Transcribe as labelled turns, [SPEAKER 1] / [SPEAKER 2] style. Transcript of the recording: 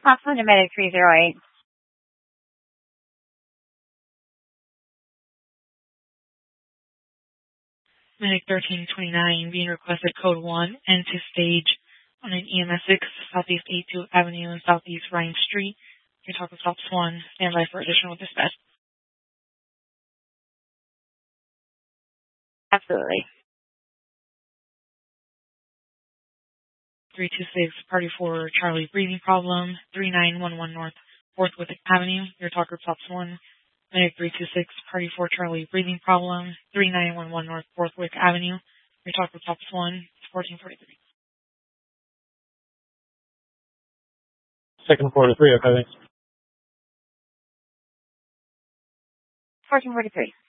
[SPEAKER 1] Foxland to Medic 308.
[SPEAKER 2] Medic 1329 being requested code 1 and to stage on an EMS 6 Southeast 82 Avenue and Southeast Ryan Street. Your talk with Ops 1. Stand by for additional dispatch.
[SPEAKER 1] Absolutely.
[SPEAKER 2] 326 Party 4 Charlie breathing problem. 3911 North 4th Withick Avenue. Your talk with Ops 1. Medic 326 Party 4 Charlie breathing problem. 3911 North 4th Withick Avenue. Your talk with Ops 1. 1443.
[SPEAKER 3] Second 43, okay, thanks.
[SPEAKER 1] 1443.